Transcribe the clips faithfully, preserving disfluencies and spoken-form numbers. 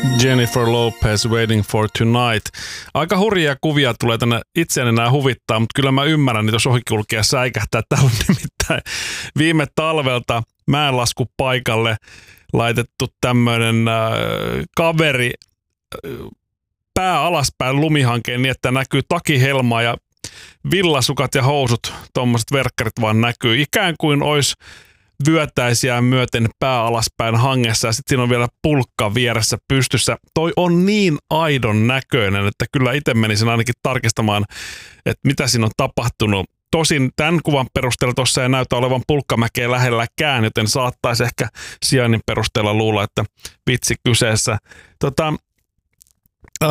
Jennifer Lopez, Waiting for Tonight. Aika hurjia kuvia tulee tänne, itseäni nämä huvittaa, mutta kyllä mä ymmärrän, että jos ohikulkija säikähtää. Tämä on nimittäin viime talvelta mäenlaskupaikalle laitettu tämmöinen äh, kaveri äh, pää alaspäin lumihankeen niin, että näkyy takihelmaa ja villasukat ja housut, tuommoiset verkkarit vaan näkyy. Ikään kuin olisi vyötäisiä myöten pää alaspäin hangessa ja sitten siinä on vielä pulkka vieressä pystyssä. Toi on niin aidon näköinen, että kyllä itse menisin ainakin tarkistamaan, että mitä siinä on tapahtunut. Tosin tämän kuvan perusteella tuossa ei näytä olevan pulkkamäkeä lähelläkään, joten saattaisi ehkä sijainnin perusteella luulla, että vitsi kyseessä. Tota, äh,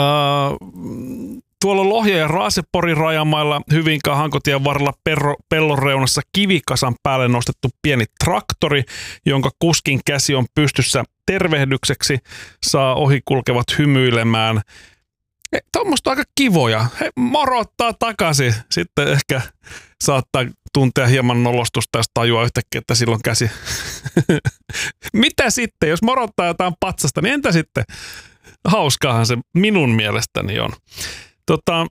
tuolla Lohja ja Raaseporin rajamailla Hyvinkään Hankotien varrella perro, pellon reunassa kivikasan päälle nostettu pieni traktori, jonka kuskin käsi on pystyssä tervehdykseksi, saa ohikulkevat hymyilemään. Tuommoista aika kivoja. He morottaa takaisin. Sitten ehkä saattaa tuntea hieman nolostusta, jos tajuaa yhtäkkiä, että silloin käsi. Mitä sitten? Jos morottaa jotain patsasta, niin entä sitten? Hauskaahan se minun mielestäni on. Tota,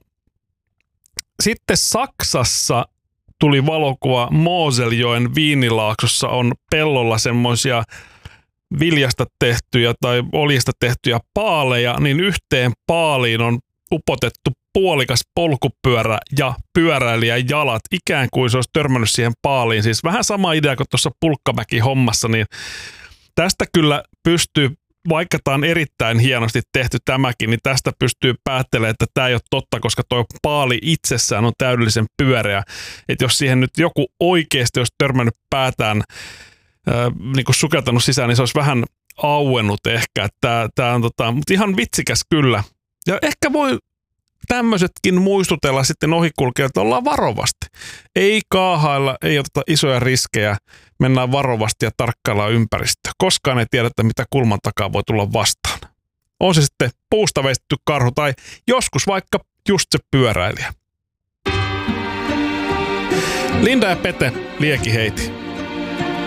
sitten Saksassa tuli valokuva Moseljoen Viinilaaksossa on pellolla semmoisia viljasta tehtyjä tai oljesta tehtyjä paaleja, niin yhteen paaliin on upotettu puolikas polkupyörä ja pyöräilijän jalat, ikään kuin se olisi törmännyt siihen paaliin. Siis vähän sama idea kuin tuossa Pulkkamäki-hommassa, niin tästä kyllä pystyy, vaikka tämä on erittäin hienosti tehty tämäkin, niin tästä pystyy päättelemään, että tämä ei ole totta, koska tuo paali itsessään on täydellisen pyöreä. Että jos siihen nyt joku oikeasti olisi törmännyt päätään, Äh, niin kuin sukeltanut sisään, niin se olisi vähän auennut ehkä. Tää, tää on tota, mutta ihan vitsikäs kyllä. Ja ehkä voi tämmöisetkin muistutella sitten ohikulkijoilta, että ollaan varovasti. Ei kaahailla, ei oteta isoja riskejä, mennään varovasti ja tarkkaillaan ympäristöä. Koskaan ei tiedetä, mitä kulman takaa voi tulla vastaan. On se sitten puusta veistetty karhu tai joskus vaikka just se pyöräilijä. Linda ja Pete, liekiheiti.